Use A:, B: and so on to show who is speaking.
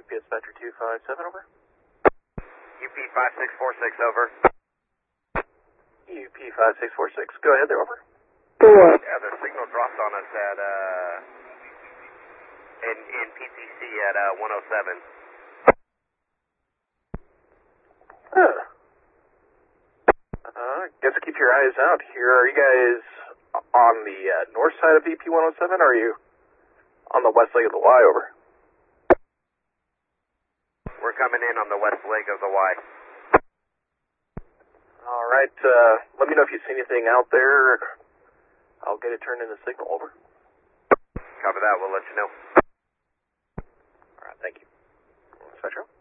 A: Dispatcher 257, over.
B: UP 5646, over.
A: UP 5646, go ahead there, over.
B: Yeah, the signal dropped on us at, in PCC at, 107.
A: Guess keep your eyes out here. Are you guys on the north side of BP 107, or are you on the west leg of the Y, over?
B: We're coming in on the west leg of the Y.
A: All right, let me know if you see anything out there. I'll get it turned into signal, over.
B: Copy that, we'll let you know.
A: All right, thank you. Spectrum?